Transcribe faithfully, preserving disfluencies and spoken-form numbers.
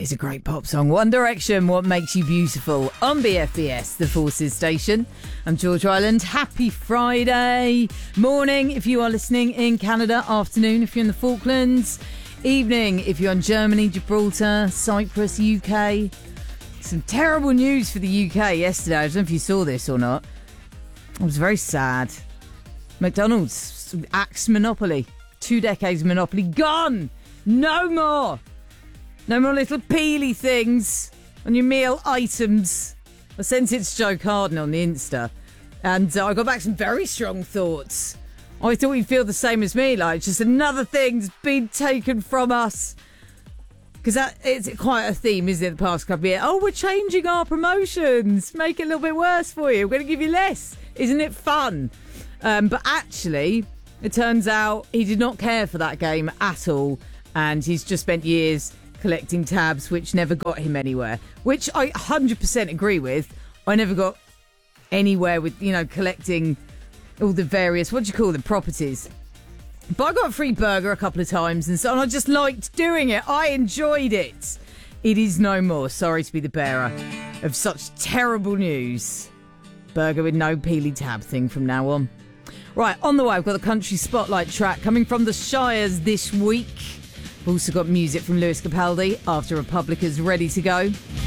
is a great pop song. One Direction, What Makes You Beautiful, on B F B S, the Forces station. I'm George Ireland. Happy Friday morning if you are listening in Canada, afternoon if you're in the Falklands, evening if you're in Germany, Gibraltar, Cyprus, U K. Some terrible news for the U K yesterday. I don't know if you saw this or not. It was very sad. McDonald's axed Monopoly. Two decades of Monopoly gone. No more. No more little peely things on your meal items. I sent it to Joe Carden on the Insta, and uh, I got back some very strong thoughts. I thought you'd feel the same as me, like just another thing's been taken from us. Because that it's quite a theme, isn't it, the past couple of years? Oh, we're changing our promotions. Make it a little bit worse for you. We're going to give you less. Isn't it fun? Um, but actually, it turns out he did not care for that game at all. And he's just spent years collecting tabs, which never got him anywhere. Which I one hundred percent agree with. I never got anywhere with, you know, collecting all the various, what do you call them, properties. But I got a free burger a couple of times and so on. I just liked doing it. I enjoyed it. It is no more. Sorry to be the bearer of such terrible news. Burger with no peely tab thing from now on. Right, on the way, I've got the country spotlight track coming from the Shires this week. We've also got music from Lewis Capaldi after Republica's ready to go.